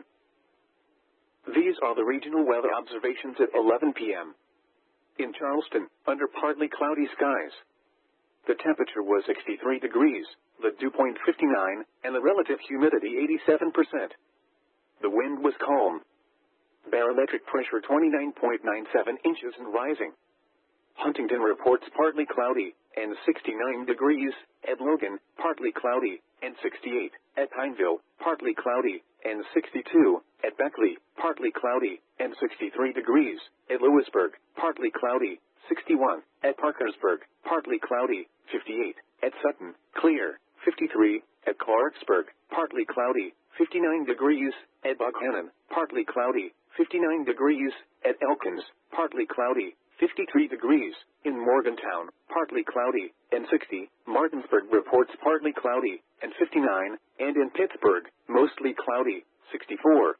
These are the regional weather observations at eleven p m In Charleston, under partly cloudy skies. The temperature was sixty-three degrees, the dew point fifty-nine, and the relative humidity eighty-seven percent. The wind was calm. Barometric pressure twenty-nine point nine seven inches and rising. Huntington reports partly cloudy, and sixty-nine degrees, at Logan, partly cloudy, and sixty-eight, at Pineville, partly cloudy, and sixty-two, at Beckley, partly cloudy, and sixty-three degrees, at Lewisburg, partly cloudy, sixty-one, at Parkersburg, partly cloudy, fifty-eight, at Sutton, clear, fifty-three, at Clarksburg, partly cloudy, fifty-nine degrees, at Buckhannon, partly cloudy, fifty-nine degrees, at Elkins, partly cloudy, fifty-three degrees, in Morgantown, partly cloudy, and sixty, Martinsburg reports partly cloudy, and fifty-nine, and in Pittsburgh, mostly cloudy, sixty-four.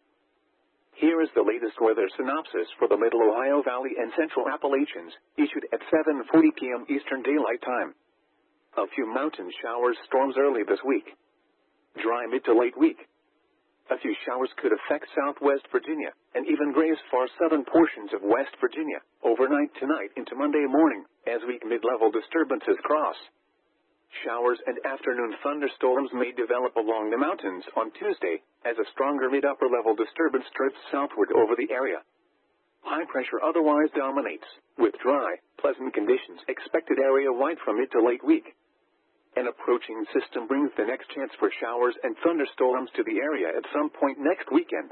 Here is the latest weather synopsis for the Middle Ohio Valley and Central Appalachians, issued at seven forty p m Eastern Daylight Time. A few mountain showers, storms early this week. Dry mid to late week. A few showers could affect southwest Virginia, and even graze far southern portions of West Virginia, overnight tonight into Monday morning, as weak mid-level disturbances cross. Showers and afternoon thunderstorms may develop along the mountains on Tuesday, as a stronger mid-upper level disturbance drifts southward over the area. High pressure otherwise dominates, with dry, pleasant conditions expected area-wide from mid to late week. An approaching system brings the next chance for showers and thunderstorms to the area at some point next weekend.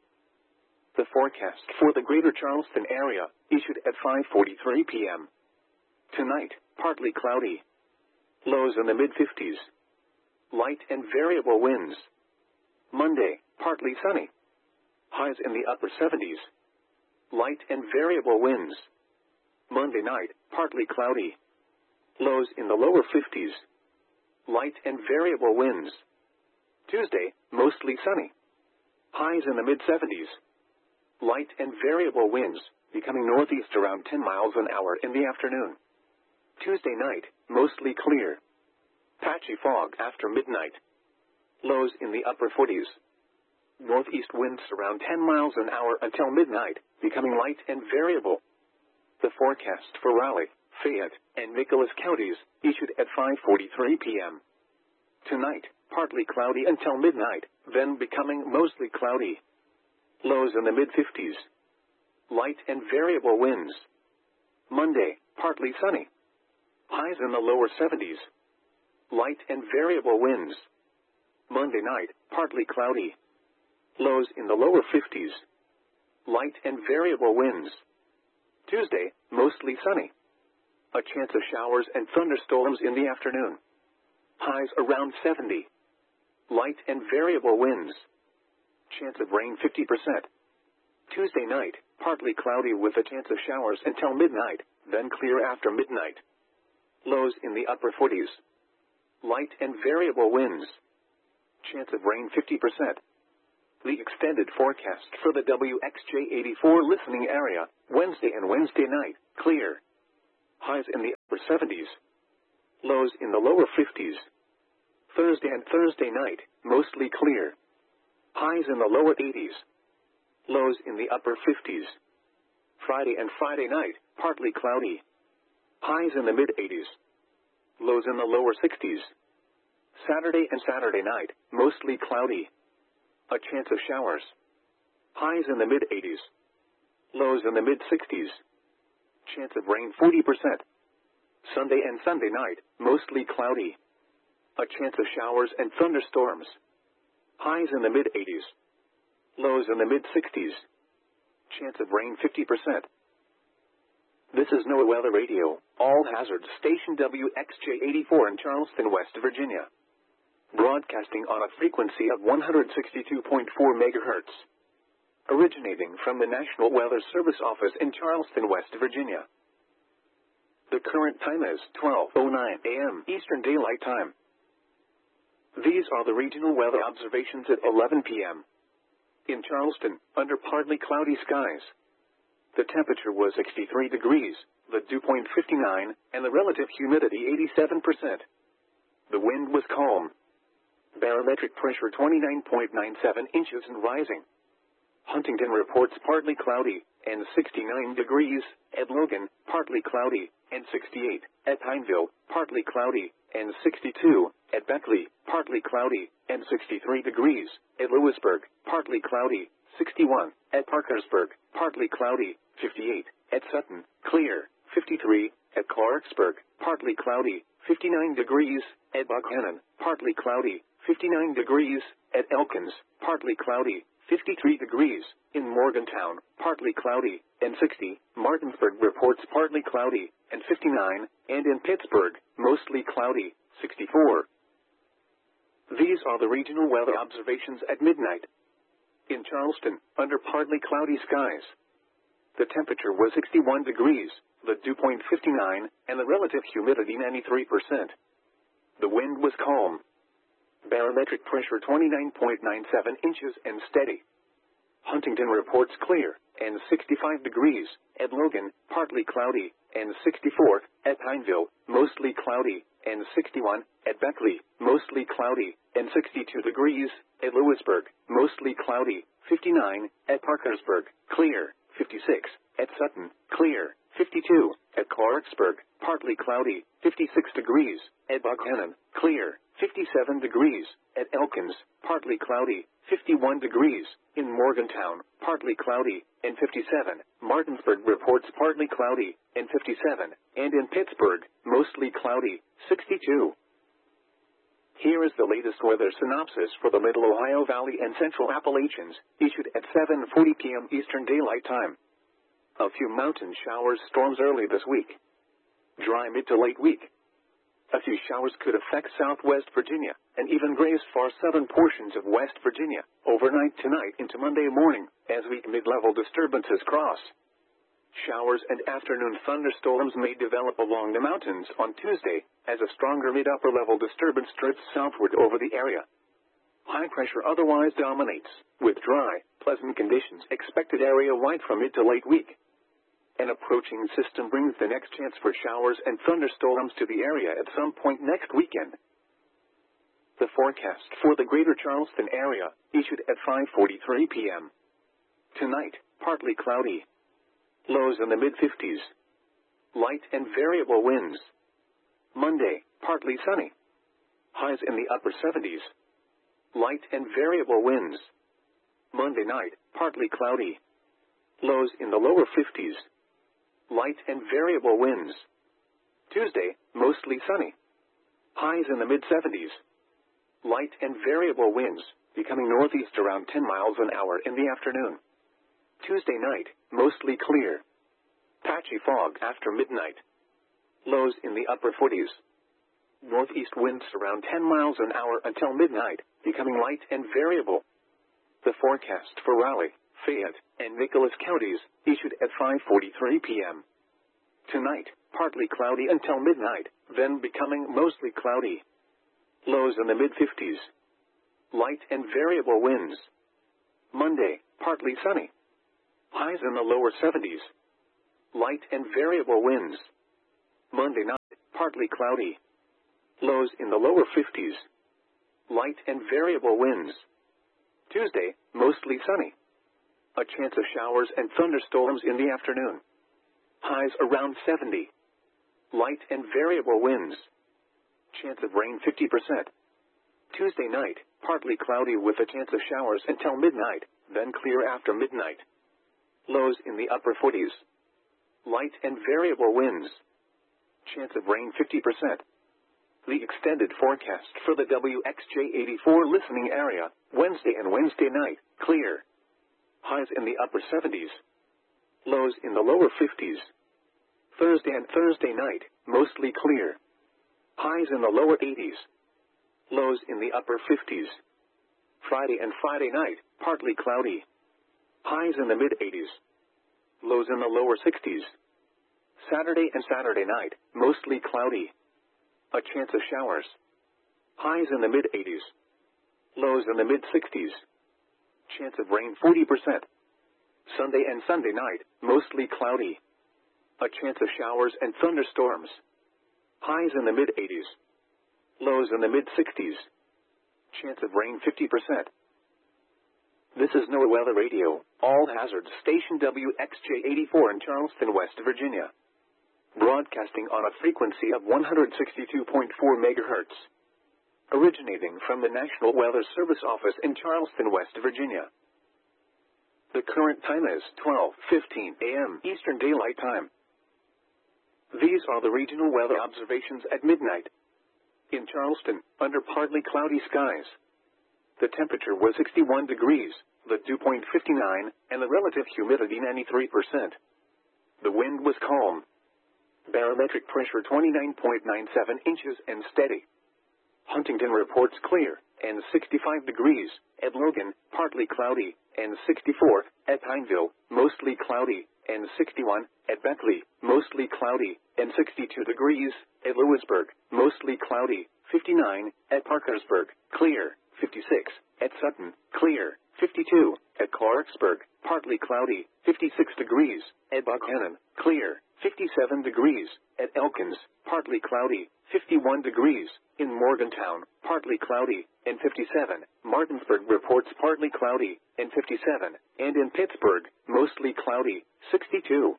The forecast for the greater Charleston area, issued at five forty-three p m Tonight, partly cloudy. Lows in the mid-fifties. Light and variable winds. Monday, partly sunny. Highs in the upper seventies. Light and variable winds. Monday night, partly cloudy. Lows in the lower fifties. Light and variable winds. Tuesday, mostly sunny. Highs in the mid-seventies. Light and variable winds, becoming northeast around ten miles an hour in the afternoon. Tuesday night, mostly clear. Patchy fog after midnight. Lows in the upper forties. Northeast winds around ten miles an hour until midnight, becoming light and variable. The forecast for Raleigh, Fayette, and Nicholas counties, issued at five forty-three p m Tonight, partly cloudy until midnight, then becoming mostly cloudy. Lows in the mid-fifties. Light and variable winds. Monday, partly sunny. Highs in the lower seventies. Light and variable winds. Monday night, partly cloudy. Lows in the lower fifties. Light and variable winds. Tuesday, mostly sunny. A chance of showers and thunderstorms in the afternoon. Highs around seventy. Light and variable winds. Chance of rain fifty percent. Tuesday night, partly cloudy with a chance of showers until midnight, then clear after midnight. Lows in the upper forties. Light and variable winds. Chance of rain fifty percent. The extended forecast for the W X J eighty-four listening area, Wednesday and Wednesday night, clear. Highs in the upper seventies. Lows in the lower fifties. Thursday and Thursday night, mostly clear. Highs in the lower eighties. Lows in the upper fifties. Friday and Friday night, partly cloudy. Highs in the mid-eighties. Lows in the lower sixties. Saturday and Saturday night, mostly cloudy. A chance of showers. Highs in the mid-eighties. Lows in the mid-sixties. Chance of rain forty percent. Sunday and Sunday night, mostly cloudy. A chance of showers and thunderstorms. Highs in the mid-eighties. Lows in the mid-sixties. Chance of rain fifty percent. This is NOAA Weather Radio, all hazards station W X J eighty-four in Charleston, West Virginia. Broadcasting on a frequency of one hundred sixty-two point four megahertz. Originating from the National Weather Service office in Charleston, West Virginia. The current time is twelve oh nine a m Eastern Daylight Time. These are the regional weather observations at eleven p m In Charleston, under partly cloudy skies. The temperature was sixty-three degrees, the dew point fifty-nine, and the relative humidity eighty-seven percent. The wind was calm. Barometric pressure twenty-nine point nine seven inches and rising. Huntington reports partly cloudy, and sixty-nine degrees, at Logan, partly cloudy, and sixty-eight, at Pineville, partly cloudy, and sixty-two, at Beckley, partly cloudy, and sixty-three degrees, at Lewisburg, partly cloudy, sixty-one, at Parkersburg, partly cloudy, fifty-eight, at Sutton, clear, fifty-three, at Clarksburg, partly cloudy, fifty-nine degrees, at Buckhannon, partly cloudy, fifty-nine degrees, at Elkins, partly cloudy, fifty-three degrees, in Morgantown, partly cloudy, and sixty, Martinsburg reports partly cloudy, and fifty-nine, and in Pittsburgh, mostly cloudy, sixty-four. These are the regional weather observations at midnight. In Charleston, under partly cloudy skies. The temperature was sixty-one degrees, the dew point fifty-nine, and the relative humidity ninety-three percent. The wind was calm. Barometric pressure twenty-nine point nine seven inches and steady. Huntington reports clear, and sixty-five degrees, at Logan, partly cloudy, and sixty-four, at Pineville, mostly cloudy, and sixty-one, at Beckley, mostly cloudy, and sixty-two degrees, at Lewisburg, mostly cloudy, fifty-nine, at Parkersburg, clear, fifty-six, at Sutton, clear, fifty-two, at Clarksburg, partly cloudy, fifty-six degrees, at Buckhannon, clear, fifty-seven degrees, at Elkins, partly cloudy, fifty-one degrees, in Morgantown, partly cloudy, and fifty-seven, Martinsburg reports partly cloudy, and fifty-seven, and in Pittsburgh, mostly cloudy, sixty-two. Here is the latest weather synopsis for the Middle Ohio Valley and Central Appalachians, issued at seven forty p m Eastern Daylight Time. A few mountain showers, storms early this week. Dry mid to late week. A few showers could affect southwest Virginia, and even graze far southern portions of West Virginia, overnight tonight into Monday morning, as weak mid-level disturbances cross. Showers and afternoon thunderstorms may develop along the mountains on Tuesday, as a stronger mid-upper level disturbance drifts southward over the area. High pressure otherwise dominates, with dry, pleasant conditions expected area-wide from mid to late week. An approaching system brings the next chance for showers and thunderstorms to the area at some point next weekend. The forecast for the greater Charleston area, issued at five forty-three p m Tonight, partly cloudy. Lows in the mid-fifties. Light and variable winds. Monday, partly sunny. Highs in the upper seventies. Light and variable winds. Monday night, partly cloudy. Lows in the lower fifties. Light and variable winds. Tuesday, mostly sunny. Highs in the mid-seventies. Light and variable winds, becoming northeast around ten miles an hour in the afternoon. Tuesday night, mostly clear. Patchy fog after midnight. Lows in the upper forties. Northeast winds around ten miles an hour until midnight, becoming light and variable. The forecast for Raleigh, Fayette, and Nicholas counties, issued at five forty-three p m Tonight, partly cloudy until midnight, then becoming mostly cloudy. Lows in the mid fifties. Light and variable winds. Monday, partly sunny. Highs in the lower seventies. Light and variable winds. Monday night, partly cloudy. Lows in the lower fifties. Light and variable winds. Tuesday, mostly sunny. A chance of showers and thunderstorms in the afternoon. Highs around seventy. Light and variable winds. Chance of rain fifty percent. Tuesday night, partly cloudy with a chance of showers until midnight, then clear after midnight. Lows in the upper forties. Light and variable winds. Chance of rain fifty percent. The extended forecast for the W X J eighty-four listening area, Wednesday and Wednesday night, clear. Highs in the upper seventies. Lows in the lower fifties. Thursday and Thursday night, mostly clear. Highs in the lower eighties. Lows in the upper fifties. Friday and Friday night, partly cloudy. Highs in the mid eighties. Lows in the lower sixties. Saturday and Saturday night, mostly cloudy. A chance of showers. Highs in the mid eighties. Lows in the mid sixties. Chance of rain forty percent. Sunday and Sunday night, mostly cloudy. A chance of showers and thunderstorms. Highs in the mid eighties. Lows in the mid sixties. Chance of rain fifty percent. This is NOAA Weather Radio, all hazards station W X J eighty-four in Charleston, West Virginia. Broadcasting on a frequency of one hundred sixty-two point four megahertz. Originating from the National Weather Service office in Charleston, West Virginia. The current time is twelve fifteen a m Eastern Daylight Time. These are the regional weather observations at midnight. In Charleston, under partly cloudy skies. The temperature was sixty-one degrees, the dew point fifty-nine, and the relative humidity ninety-three percent. The wind was calm. Barometric pressure twenty-nine point nine seven inches and steady. Huntington reports clear, and sixty-five degrees, at Logan, partly cloudy, and sixty-four, at Pineville, mostly cloudy, and sixty-one, at Beckley, mostly cloudy, and sixty-two degrees, at Lewisburg, mostly cloudy, fifty-nine, at Parkersburg, clear, fifty-six, at Sutton, clear, fifty-two, at Clarksburg, partly cloudy, fifty-six degrees, at Buckhannon, clear, fifty-seven degrees, at Elkins, partly cloudy, fifty-one degrees, in Morgantown, partly cloudy, and fifty-seven, Martinsburg reports partly cloudy, and fifty-seven, and in Pittsburgh, mostly cloudy, sixty-two.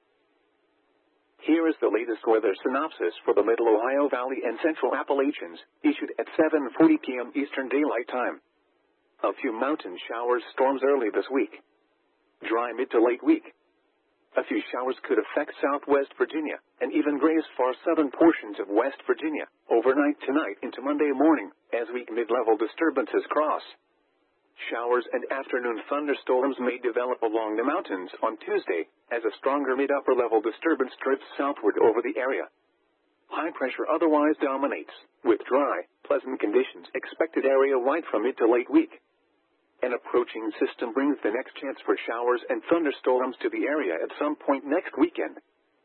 Here is the latest weather synopsis for the Middle Ohio Valley and Central Appalachians, issued at seven forty p m Eastern Daylight Time. A few mountain showers storms early this week. Dry mid to late week. A few showers could affect southwest Virginia, and even graze far southern portions of West Virginia, overnight tonight into Monday morning, as weak mid-level disturbances cross. Showers and afternoon thunderstorms may develop along the mountains on Tuesday, as a stronger mid-upper level disturbance drifts southward over the area. High pressure otherwise dominates, with dry, pleasant conditions expected area-wide from mid to late week. An approaching system brings the next chance for showers and thunderstorms to the area at some point next weekend.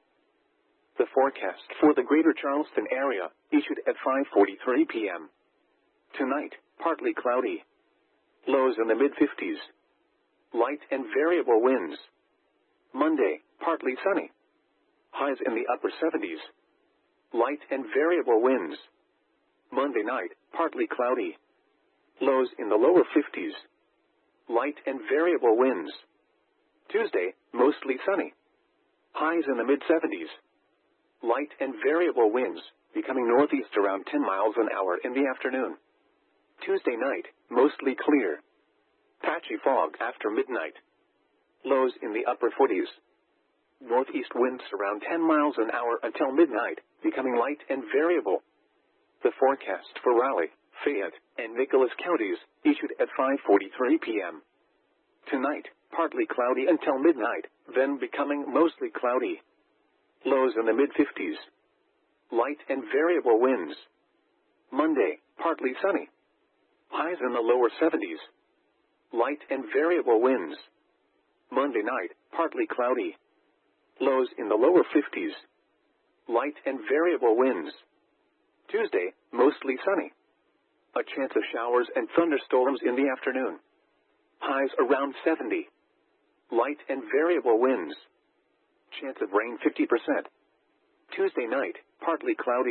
The forecast for the greater Charleston area, issued at five forty-three p m Tonight, partly cloudy. Lows in the mid fifties. Light and variable winds. Monday, partly sunny. Highs in the upper seventies. Light and variable winds. Monday night, partly cloudy. Lows in the lower fifties. Light and variable winds. Tuesday, mostly sunny. Highs in the mid seventies. Light and variable winds, becoming northeast around ten miles an hour in the afternoon. Tuesday night, mostly clear. Patchy fog after midnight. Lows in the upper forties. Northeast winds around ten miles an hour until midnight, becoming light and variable. The forecast for Raleigh, Fayette, and Nicholas counties, issued at five forty-three p m Tonight, partly cloudy until midnight, then becoming mostly cloudy. Lows in the mid fifties. Light and variable winds. Monday, partly sunny. Highs in the lower seventies. Light and variable winds. Monday night, partly cloudy. Lows in the lower fifties. Light and variable winds. Tuesday, mostly sunny. A chance of showers and thunderstorms in the afternoon. Highs around seventy. Light and variable winds. Chance of rain fifty percent. Tuesday night, partly cloudy.